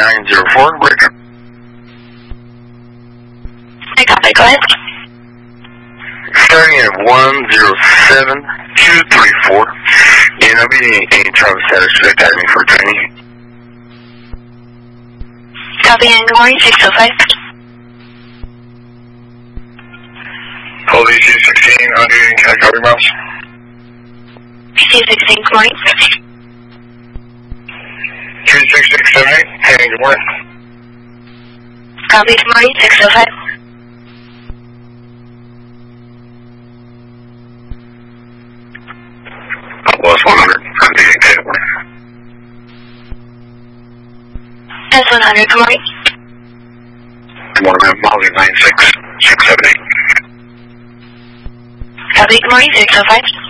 3904, breaker. I copy, go ahead. Starting at 107234, and I'll be any travel status to the Academy for training. Copy, and good morning, 605. Hold EC16, Andre, and can I copy mouse? C16, good morning. 36678, hey, good morning. Copy, good morning, 605. Plus 100, Andre, and good morning. S100, good morning. Good morning, ma'am. Molly 96678. Copy, good morning, 605.